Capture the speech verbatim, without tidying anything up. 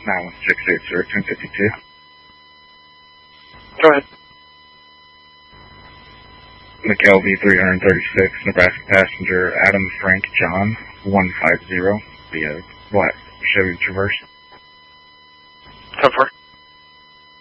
nine one six eight zero ten fifty-two. Go ahead. McKelvey three thirty-six, Nebraska passenger Adam Frank John one five zero via black Chevy Traverse. ten four.